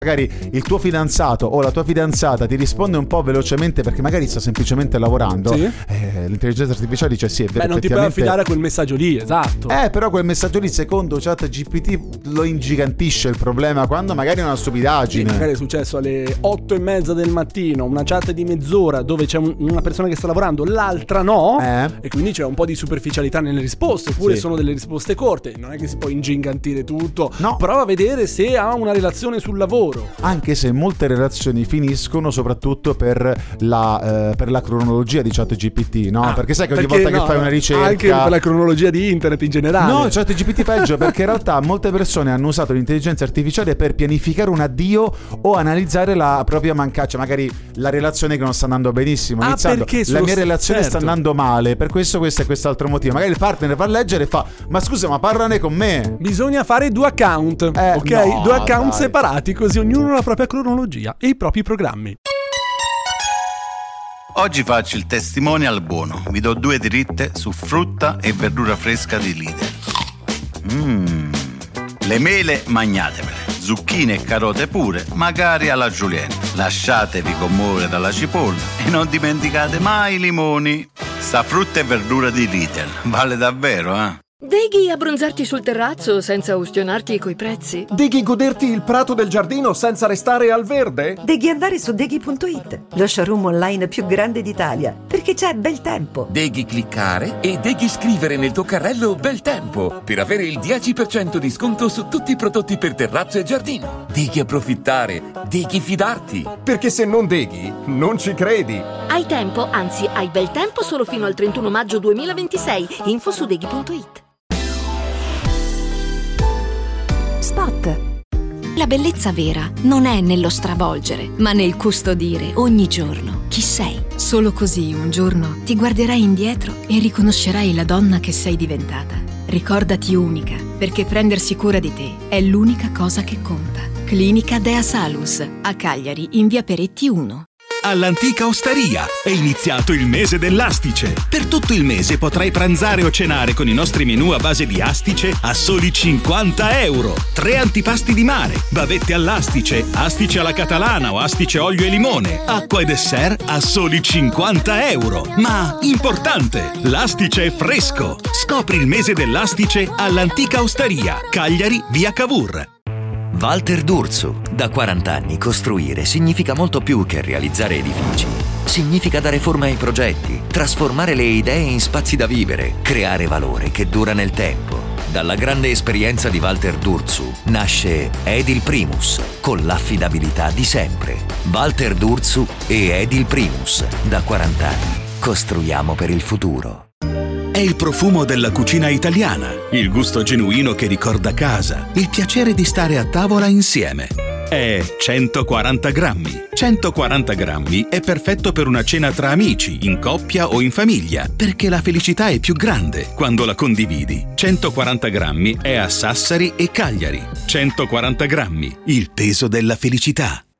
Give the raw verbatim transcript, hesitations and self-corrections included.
magari il tuo fidanzato o la tua fidanzata ti risponde un po' velocemente perché magari sta semplicemente lavorando, sì. eh, l'intelligenza artificiale dice sì, è vero. Beh, non ti puoi affidare a quel messaggio lì, esatto. Eh, però quel messaggio lì, secondo ChatGPT, lo ingigantisce il problema quando magari è una stupidaggine. Sì, magari è successo alle otto e mezza del mattino, una chat di mezz'ora dove c'è un, una persona che sta lavorando, l'altra no, eh. e quindi c'è un po' di superficialità nelle risposte, oppure sì. sono delle risposte corte. Non è che si può ingigantire tutto. No. Prova a vedere se ha una relazione sul lavoro. Anche se molte relazioni finiscono soprattutto per la, eh, per la cronologia di ChatGPT, no? Ah, perché sai che ogni perché volta no, che fai una ricerca, anche per la cronologia di internet in generale. No, ChatGPT peggio, perché in realtà molte persone hanno usato l'intelligenza artificiale per pianificare un addio o analizzare la propria mancaccia, magari la relazione che non sta andando benissimo, ah, iniziando perché la mia st- relazione certo. sta andando male, per questo questo e quest'altro motivo. Magari il partner va a leggere e fa: ma scusa, ma parlane con me. Bisogna fare due account, eh, ok? No, due account dai. separati, così ognuno ha la propria cronologia e i propri programmi. Oggi faccio il testimonial buono. Vi do due dritte su frutta e verdura fresca di Lidl. Mmm. Le mele magnatevele, zucchine e carote pure, magari alla julienne. Lasciatevi commuovere dalla cipolla e non dimenticate mai i limoni. Sta frutta e verdura di Lidl vale davvero, eh? Deghi abbronzarti sul terrazzo senza ustionarti coi prezzi? Deghi goderti il prato del giardino senza restare al verde? Deghi andare su deghi punto it, lo showroom online più grande d'Italia, perché c'è bel tempo. Deghi cliccare e deghi scrivere nel tuo carrello bel tempo per avere il dieci per cento di sconto su tutti i prodotti per terrazzo e giardino. Deghi approfittare, deghi fidarti. Perché se non deghi, non ci credi. Hai tempo, anzi hai bel tempo solo fino al trentuno maggio duemilaventisei. Info su deghi punto it. Spot. La bellezza vera non è nello stravolgere, ma nel custodire ogni giorno chi sei. Solo così un giorno ti guarderai indietro e riconoscerai la donna che sei diventata. Ricordati unica, perché prendersi cura di te è l'unica cosa che conta. Clinica Dea Salus, a Cagliari, in via Peretti uno. All'Antica Osteria è iniziato il mese dell'astice. Per tutto il mese potrai pranzare o cenare con i nostri menù a base di astice a soli cinquanta euro. Tre antipasti di mare, bavette all'astice, astice alla catalana o astice olio e limone, acqua e dessert a soli cinquanta euro. Ma, importante, l'astice è fresco. Scopri il mese dell'astice all'Antica Osteria, Cagliari, via Cavour. Walter D'Urso. Da quaranta anni costruire significa molto più che realizzare edifici. Significa dare forma ai progetti, trasformare le idee in spazi da vivere, creare valore che dura nel tempo. Dalla grande esperienza di Walter D'Urso nasce Edil Primus, con l'affidabilità di sempre. Walter D'Urso e Edil Primus. Da quaranta anni costruiamo per il futuro. È il profumo della cucina italiana, il gusto genuino che ricorda casa, il piacere di stare a tavola insieme. È centoquaranta grammi. centoquaranta grammi è perfetto per una cena tra amici, in coppia o in famiglia, perché la felicità è più grande quando la condividi. centoquaranta grammi è a Sassari e Cagliari. centoquaranta grammi, il peso della felicità.